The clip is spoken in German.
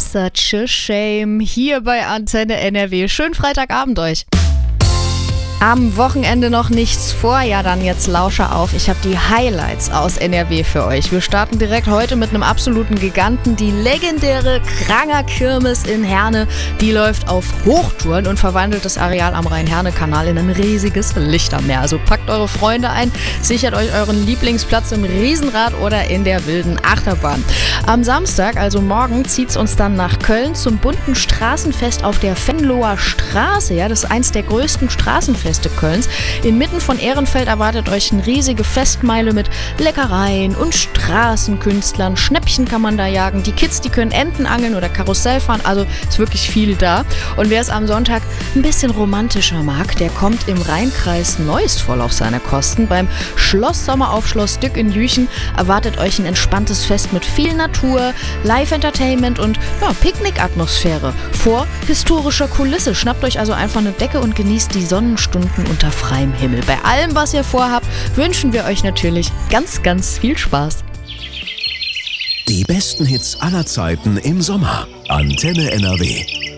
Such a shame hier bei Antenne NRW. Schönen Freitagabend euch. Am Wochenende noch nichts vor? Ja, dann jetzt Lauscher auf. Ich habe die Highlights aus NRW für euch. Wir starten direkt heute mit einem absoluten Giganten. Die legendäre Kranger-Kirmes in Herne, die läuft auf Hochtouren und verwandelt das Areal am Rhein-Herne-Kanal in ein riesiges Lichtermeer. Also packt eure Freunde ein, sichert euch euren Lieblingsplatz im Riesenrad oder in der wilden Achterbahn. Am Samstag, also morgen, zieht es uns dann nach Köln zum bunten Straßenfest auf der Venloer Straße. Ja, das ist eins der größten Straßenfeste Kölns. Inmitten von Ehrenfeld erwartet euch eine riesige Festmeile mit Leckereien und Straßenkünstlern. Schnäppchen kann man da jagen. Die Kids, die können Enten angeln oder Karussell fahren. Also ist wirklich viel da. Und wer es am Sonntag ein bisschen romantischer mag, der kommt im Rheinkreis Neuss voll auf seine Kosten. Beim Schloss Sommer auf Schloss Dück in Jüchen erwartet euch ein entspanntes Fest mit viel Natur, Live-Entertainment und Picknick-Atmosphäre vor historischer Kulisse. Schnappt euch also einfach eine Decke und genießt die Sonnenstunden unter freiem Himmel. Bei allem, was ihr vorhabt, wünschen wir euch natürlich ganz, ganz viel Spaß. Die besten Hits aller Zeiten im Sommer. Antenne NRW.